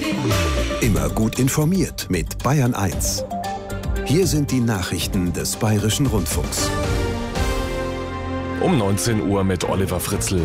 Immer gut informiert mit Bayern 1. Hier sind die Nachrichten des Bayerischen Rundfunks. Um 19 Uhr mit Oliver Fritzl.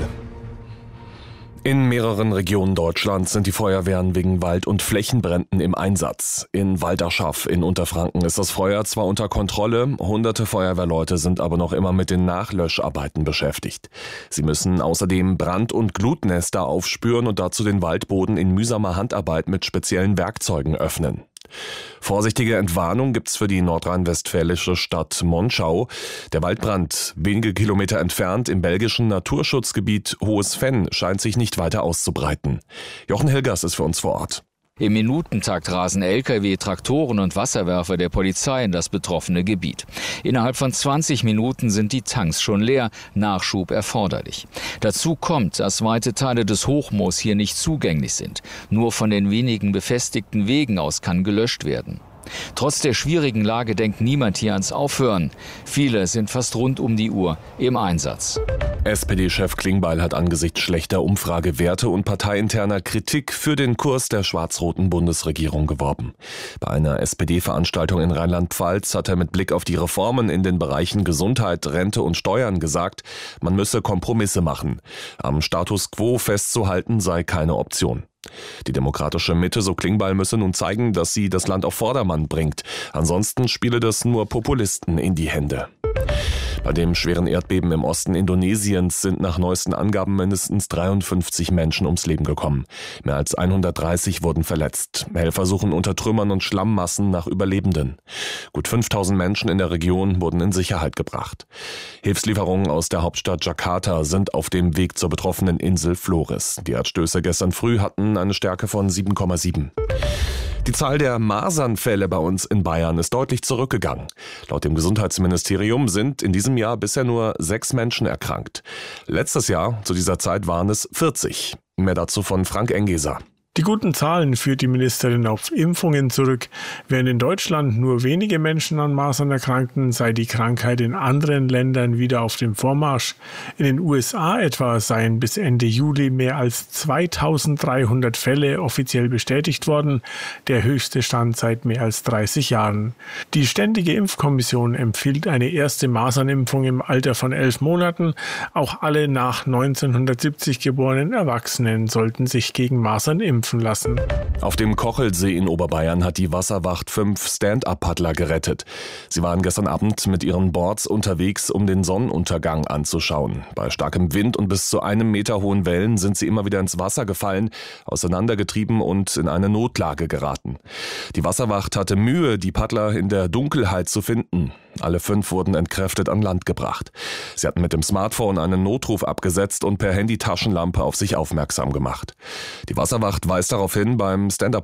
In mehreren Regionen Deutschlands sind die Feuerwehren wegen Wald- und Flächenbränden im Einsatz. In Walderschaff in Unterfranken ist das Feuer zwar unter Kontrolle, hunderte Feuerwehrleute sind aber noch immer mit den Nachlöscharbeiten beschäftigt. Sie müssen außerdem Brand- und Glutnester aufspüren und dazu den Waldboden in mühsamer Handarbeit mit speziellen Werkzeugen öffnen. Vorsichtige Entwarnung gibt's für die nordrhein-westfälische Stadt Monschau. Der Waldbrand wenige Kilometer entfernt im belgischen Naturschutzgebiet Hohes Venn scheint sich nicht weiter auszubreiten. Jochen Hilgers ist für uns vor Ort. Im Minutentakt rasen Lkw, Traktoren und Wasserwerfer der Polizei in das betroffene Gebiet. Innerhalb von 20 Minuten sind die Tanks schon leer, Nachschub erforderlich. Dazu kommt, dass weite Teile des Hochmoos hier nicht zugänglich sind. Nur von den wenigen befestigten Wegen aus kann gelöscht werden. Trotz der schwierigen Lage denkt niemand hier ans Aufhören. Viele sind fast rund um die Uhr im Einsatz. SPD-Chef Klingbeil hat angesichts schlechter Umfragewerte und parteiinterner Kritik für den Kurs der schwarz-roten Bundesregierung geworben. Bei einer SPD-Veranstaltung in Rheinland-Pfalz hat er mit Blick auf die Reformen in den Bereichen Gesundheit, Rente und Steuern gesagt, man müsse Kompromisse machen. Am Status quo festzuhalten sei keine Option. Die demokratische Mitte, so Klingbeil, müsse nun zeigen, dass sie das Land auf Vordermann bringt. Ansonsten spiele das nur Populisten in die Hände. Bei dem schweren Erdbeben im Osten Indonesiens sind nach neuesten Angaben mindestens 53 Menschen ums Leben gekommen. Mehr als 130 wurden verletzt. Helfer suchen unter Trümmern und Schlammmassen nach Überlebenden. Gut 5000 Menschen in der Region wurden in Sicherheit gebracht. Hilfslieferungen aus der Hauptstadt Jakarta sind auf dem Weg zur betroffenen Insel Flores. Die Erdstöße gestern früh hatten eine Stärke von 7,7. Die Zahl der Masernfälle bei uns in Bayern ist deutlich zurückgegangen. Laut dem Gesundheitsministerium sind in diesem Jahr bisher nur 6 Menschen erkrankt. Letztes Jahr zu dieser Zeit waren es 40. Mehr dazu von Frank Engeser. Die guten Zahlen führt die Ministerin auf Impfungen zurück. Während in Deutschland nur wenige Menschen an Masern erkrankten, sei die Krankheit in anderen Ländern wieder auf dem Vormarsch. In den USA etwa seien bis Ende Juli mehr als 2300 Fälle offiziell bestätigt worden, der höchste Stand seit mehr als 30 Jahren. Die Ständige Impfkommission empfiehlt eine erste Masernimpfung im Alter von 11 Monaten. Auch alle nach 1970 geborenen Erwachsenen sollten sich gegen Masern impfen lassen. Auf dem Kochelsee in Oberbayern hat die Wasserwacht 5 Stand-up-Paddler gerettet. Sie waren gestern Abend mit ihren Boards unterwegs, um den Sonnenuntergang anzuschauen. Bei starkem Wind und bis zu 1 Meter hohen Wellen sind sie immer wieder ins Wasser gefallen, auseinandergetrieben und in eine Notlage geraten. Die Wasserwacht hatte Mühe, die Paddler in der Dunkelheit zu finden. Alle 5 wurden entkräftet an Land gebracht. Sie hatten mit dem Smartphone einen Notruf abgesetzt und per Handy-Taschenlampe auf sich aufmerksam gemacht. Die Wasserwacht weist darauf hin, beim Stand-up